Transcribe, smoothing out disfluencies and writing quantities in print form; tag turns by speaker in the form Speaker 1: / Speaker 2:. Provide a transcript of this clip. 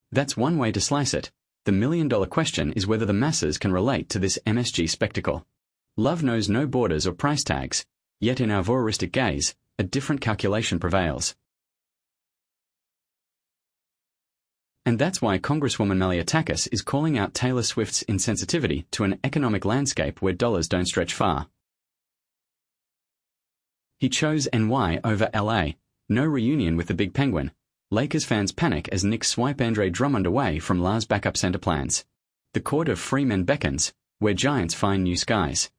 Speaker 1: That's one way to slice it. The million-dollar question is whether the masses can relate to this MSG spectacle. Love knows no borders or price tags, yet in our voyeuristic gaze, a different calculation prevails. And that's why Congresswoman Malliotakis is calling out Taylor Swift's insensitivity to an economic landscape where dollars don't stretch far. He chose NY over LA. No reunion with the Big Penguin. Lakers fans panic as Knicks swipe Andre Drummond away from Lars' backup center plans. The court of free men beckons, where giants find new skies.